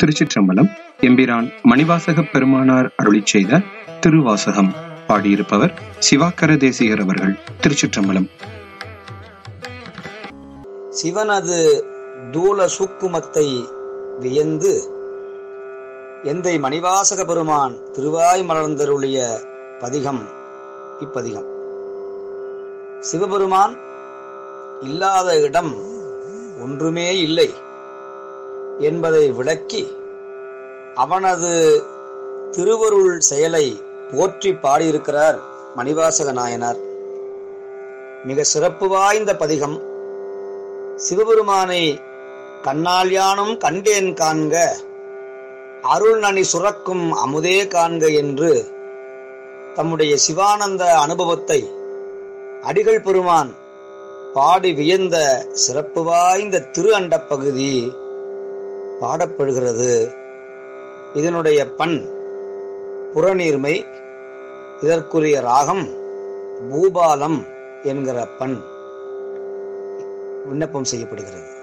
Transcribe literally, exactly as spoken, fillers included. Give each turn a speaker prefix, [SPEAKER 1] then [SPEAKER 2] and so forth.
[SPEAKER 1] திருச்சிற்றம்பலம். எம்பிரான் மணிவாசக பெருமானார் அருளிச் செய்த திருவாசகம். பாடியிருப்பவர் சிவாக்கர தேசிகர் அவர்கள். திருச்சிற்றம்பலம்.
[SPEAKER 2] சிவனது தூல சூக்குமத்தை வியந்து எந்தை மணிவாசக பெருமான் திருவாய் மலர்ந்தருளிய பதிகம் இப்பதிகம். சிவபெருமான் இல்லாத இடம் ஒன்றுமே இல்லை என்பதை விளக்கி அவனது திருவருள் செயலை போற்றி பாடியிருக்கிறார் மணிவாசக நாயனார். மிக சிறப்பு வாய்ந்த பதிகம். சிவபெருமானை கண்ணால் யானும் கண்டேன் காண்க, அருள் நனி சுரக்கும் அமுதே காண்க என்று தம்முடைய சிவானந்த அனுபவத்தை அடிகள் பெருமான் பாடி வியந்த சிறப்பு வாய்ந்த திரு அண்ட பகுதி பாடப்படுகிறது. இதனுடைய பண் புறநீர்மை. இதற்குரிய ராகம் பூபாலம் என்கிற பண் விண்ணப்பம் செய்யப்படுகிறது.